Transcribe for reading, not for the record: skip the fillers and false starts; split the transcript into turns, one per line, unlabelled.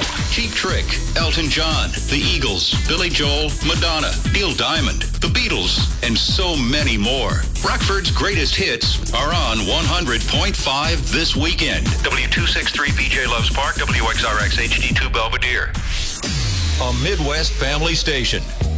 Cheap Trick, Elton John, The Eagles, Billy Joel, Madonna, Neil Diamond, The Beatles, and so many more. Rockford's greatest hits are on 100.5 this weekend. W263 BJ Loves Park, WXRX HD2 Belvedere. A Midwest family station.